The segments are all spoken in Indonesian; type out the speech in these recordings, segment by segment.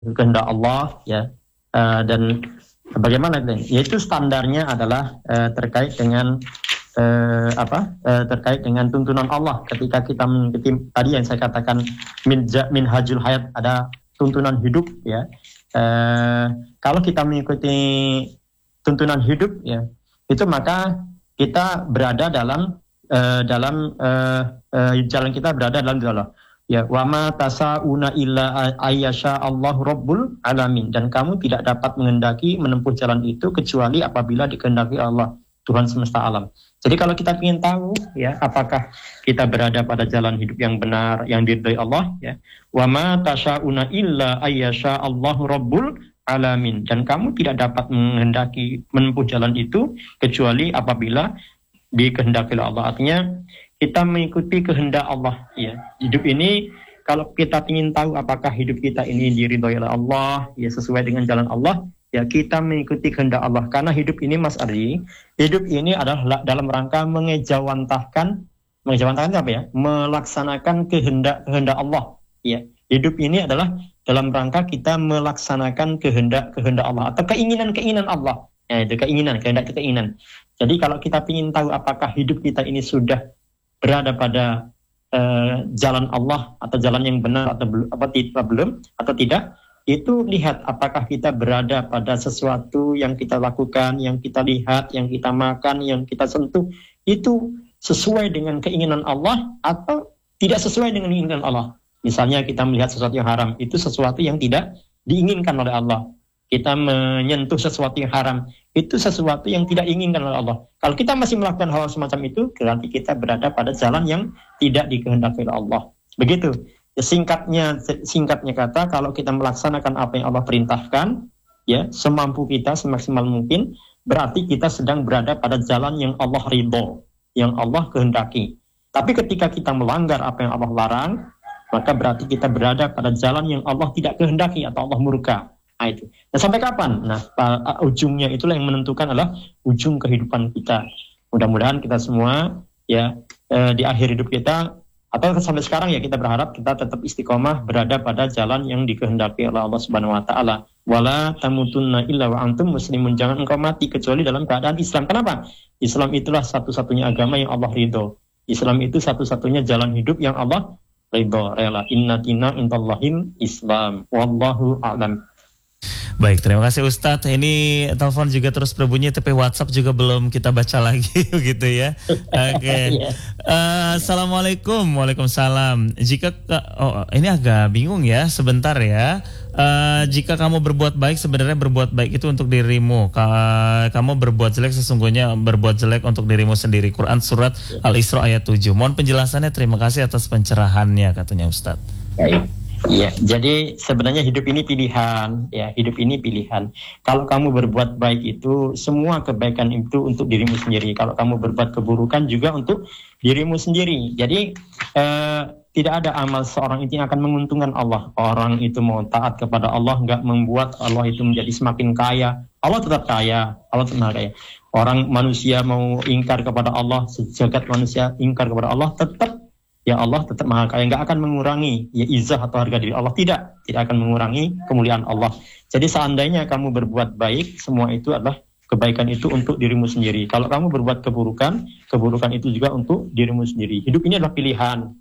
kehendak Allah, ya. Dan bagaimana? Yaitu standarnya adalah terkait dengan terkait dengan tuntunan Allah. Ketika kita mengikuti tadi yang saya katakan minhajul hayat, ada tuntunan hidup, ya. Kalau kita mengikuti tuntunan hidup, ya, itu maka kita berada dalam jalan kita berada dalam jalan. Ya, wa ma tasauna illa ayyasha Allahu rabbul alamin, dan kamu tidak dapat menghendaki menempuh jalan itu kecuali apabila dikehendaki Allah, Tuhan semesta alam. Jadi kalau kita ingin tahu, ya, apakah kita berada pada jalan hidup yang benar, yang diridhai Allah, ya, wa ma tasauna illa ayyasha Allahu rabbul alamin, dan kamu tidak dapat menghendaki menempuh jalan itu kecuali apabila dikehendaki oleh Allah. Artinya kita mengikuti kehendak Allah, ya. Hidup ini, kalau kita ingin tahu apakah hidup kita ini diridhoi oleh Allah, ya, sesuai dengan jalan Allah, ya, kita mengikuti kehendak Allah. Karena hidup ini, Mas Ardi, hidup ini adalah dalam rangka mengejawantahkan apa, ya? Melaksanakan kehendak Allah, ya. Hidup ini adalah dalam rangka kita melaksanakan kehendak Allah atau keinginan Allah. Ya, itu kehendak. Jadi kalau kita ingin tahu apakah hidup kita ini sudah berada pada jalan Allah atau jalan yang benar atau belum atau tidak, itu lihat apakah kita berada pada sesuatu yang kita lakukan, yang kita lihat, yang kita makan, yang kita sentuh, itu sesuai dengan keinginan Allah atau tidak sesuai dengan keinginan Allah. Misalnya kita melihat sesuatu yang haram, itu sesuatu yang tidak diinginkan oleh Allah. Kita menyentuh sesuatu yang haram, itu sesuatu yang tidak diinginkan oleh Allah. Kalau kita masih melakukan hal semacam itu, berarti kita berada pada jalan yang tidak dikehendaki oleh Allah. Begitu. Ya, singkatnya kata, kalau kita melaksanakan apa yang Allah perintahkan, ya, semampu kita, semaksimal mungkin, berarti kita sedang berada pada jalan yang Allah ridho, yang Allah kehendaki. Tapi ketika kita melanggar apa yang Allah larang, maka berarti kita berada pada jalan yang Allah tidak kehendaki atau Allah murka. Nah, itu. Nah, sampai kapan? Nah, ujungnya itulah yang menentukan adalah ujung kehidupan kita. Mudah-mudahan kita semua, ya, di akhir hidup kita atau sampai sekarang, ya, kita berharap kita tetap istiqomah berada pada jalan yang dikehendaki oleh Allah Subhanahu wa taala. Wala tamutunna illa wa antum muslimun, jangan engkau mati kecuali dalam keadaan Islam. Kenapa? Islam itulah satu-satunya agama yang Allah ridho. Islam itu satu-satunya jalan hidup yang Allah ridho. Rela inna dina indallahil Islam. Wallahu a'lam. Baik, terima kasih Ustadz. Ini telepon juga terus berbunyi, tapi WhatsApp juga belum kita baca lagi, begitu ya. Oke. Assalamualaikum, waalaikumsalam. Ini agak bingung ya, sebentar ya. Jika kamu berbuat baik, sebenarnya berbuat baik itu untuk dirimu. Kamu berbuat jelek, sesungguhnya berbuat jelek untuk dirimu sendiri. Quran surat Al-Isra ayat 7. Mohon penjelasannya, terima kasih atas pencerahannya, katanya Ustadz. Baik. Iya, jadi sebenarnya hidup ini pilihan, ya, hidup ini pilihan. Kalau kamu berbuat baik itu, semua kebaikan itu untuk dirimu sendiri. Kalau kamu berbuat keburukan juga untuk dirimu sendiri. Jadi tidak ada amal seorang itu yang akan menguntungkan Allah. Orang itu mau taat kepada Allah, nggak membuat Allah itu menjadi semakin kaya. Allah tetap kaya, Allah tetap kaya. Orang manusia mau ingkar kepada Allah, sejagat manusia ingkar kepada Allah, tetap, ya, Allah tetap maha kaya, nggak akan mengurangi, ya, izzah atau harga diri Allah, tidak akan mengurangi kemuliaan Allah. Jadi seandainya kamu berbuat baik, semua itu adalah kebaikan itu untuk dirimu sendiri. Kalau kamu berbuat keburukan itu juga untuk dirimu sendiri. Hidup ini adalah pilihan.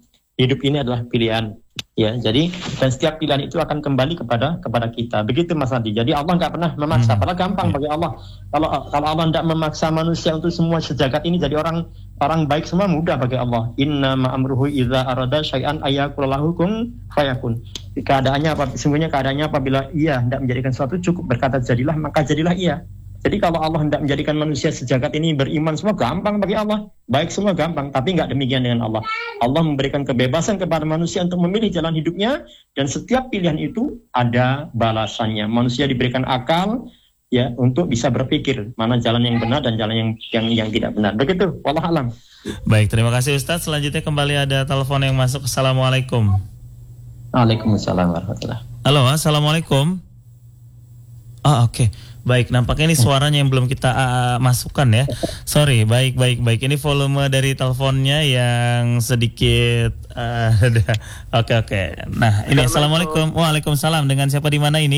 Ya, jadi dan setiap pilihan itu akan kembali kepada kita. Begitu Mas Adi. Jadi Allah nggak pernah memaksa. Padahal gampang bagi Allah. Kalau Allah tidak memaksa manusia untuk semua sejagat ini jadi orang baik semua, mudah bagi Allah. Inna ma'amruhu idza arada syai'an ayyaqula lahu kun fayakun. Sesungguhnya keadaannya apabila ia hendak menjadikan sesuatu, cukup berkata jadilah, maka jadilah ia. Jadi kalau Allah hendak menjadikan manusia sejagat ini beriman semua, gampang bagi Allah. Baik semua gampang, tapi nggak demikian dengan Allah. Allah memberikan kebebasan kepada manusia untuk memilih jalan hidupnya, dan setiap pilihan itu ada balasannya. Manusia diberikan akal, ya, untuk bisa berpikir mana jalan yang benar dan jalan yang tidak benar. Begitu, wallahu alam. Baik, terima kasih Ustadz. Selanjutnya kembali ada telepon yang masuk. Assalamualaikum. Waalaikumsalam warahmatullahi. Halo, assalamualaikum. Oke. Baik, nampaknya ini suaranya yang belum kita masukkan ya. Sorry, baik. Ini volume dari teleponnya yang sedikit Oke. Nah, ini Assalamualaikum. Waalaikumsalam. Dengan siapa di mana ini?